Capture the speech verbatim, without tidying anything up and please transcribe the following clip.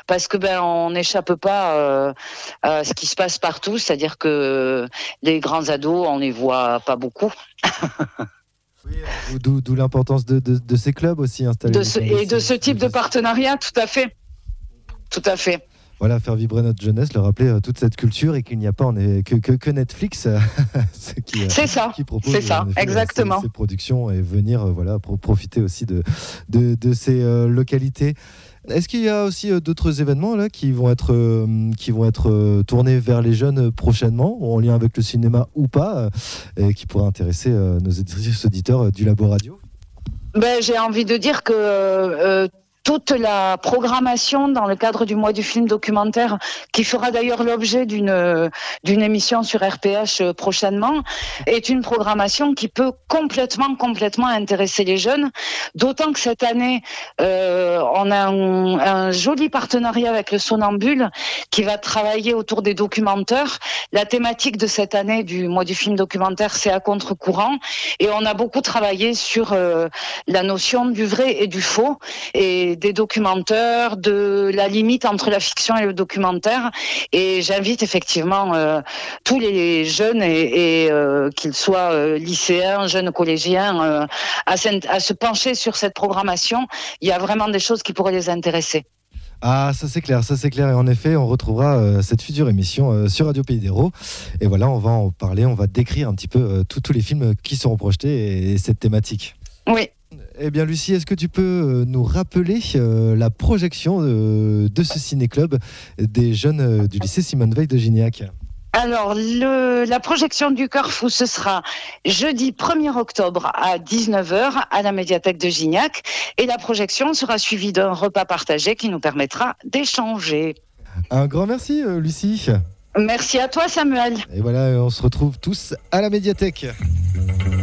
parce que ben on n'échappe pas euh, à ce qui se passe partout, c'est-à-dire que les grands ados, on les voit pas beaucoup. D'où, d'où l'importance de, de, de ces clubs aussi installés. De ce, et de ce type de partenariat, tout à fait. Tout à fait. Voilà, faire vibrer notre jeunesse, leur rappeler euh, toute cette culture et qu'il n'y a pas en, que, que, que Netflix euh, qui, c'est ça, qui propose c'est ça, effet, exactement. Ces, ces productions et venir euh, voilà, pour profiter aussi de, de, de ces euh, localités. Est-ce qu'il y a aussi euh, d'autres événements là, qui vont être, euh, qui vont être euh, tournés vers les jeunes prochainement, en lien avec le cinéma ou pas, euh, et qui pourraient intéresser euh, nos auditeurs euh, du Labo Radio? Ben, j'ai envie de dire que euh, toute la programmation dans le cadre du mois du film documentaire, qui fera d'ailleurs l'objet d'une d'une émission sur R P H prochainement, est une programmation qui peut complètement complètement intéresser les jeunes. D'autant que cette année, euh, on a un, un joli partenariat avec le Sonambule qui va travailler autour des documenteurs. La thématique de cette année du mois du film documentaire, c'est à contre-courant, et on a beaucoup travaillé sur euh, la notion du vrai et du faux, et des documentaires, de la limite entre la fiction et le documentaire. Et j'invite effectivement euh, tous les jeunes, et, et euh, qu'ils soient euh, lycéens, jeunes collégiens, euh, à, à se pencher sur cette programmation. Il y a vraiment des choses qui pourraient les intéresser. Ah, ça c'est clair, ça c'est clair. Et en effet, on retrouvera euh, cette future émission euh, sur Radio Pays d'Hérault. Et voilà, on va en parler, on va décrire un petit peu euh, tous les films qui seront projetés et, et cette thématique. Oui. Eh bien, Lucie, est-ce que tu peux nous rappeler euh, la projection de, de ce ciné-club des jeunes euh, du lycée Simone Veil de Gignac ? Alors, le, la projection du Cœur Fou, ce sera jeudi premier octobre à dix-neuf heures à la médiathèque de Gignac. Et la projection sera suivie d'un repas partagé qui nous permettra d'échanger. Un grand merci, euh, Lucie. Merci à toi, Samuel. Et voilà, on se retrouve tous à la médiathèque.